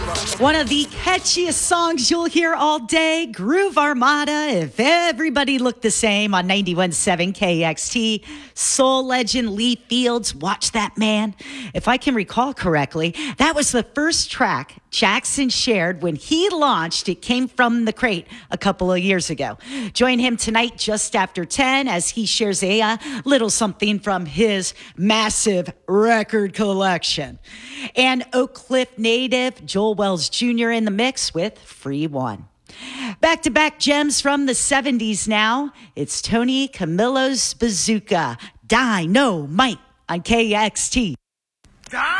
One of the catchiest songs you'll hear all day, Groove Armada, If Everybody Looked the Same on 91.7 KXT. Soul legend Lee Fields, Watch That Man. If I can recall correctly, that was the first track Jackson shared when he launched It Came From the Crate a couple of years ago. Join him tonight just after 10 as he shares a little something from his massive record collection. And Oak Cliff native Joel Wells Jr. in the mix with Free One. Back-to-back gems from the 70s now. It's Tony Camillo's Bazooka, Dynamite on KXT.